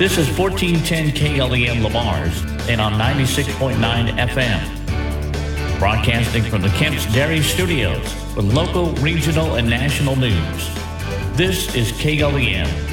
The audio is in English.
This is 1410 KLEM Lamar's and on 96.9 FM. Broadcasting from the Kemp's Dairy Studios with local, regional, and national news. This is KLEM.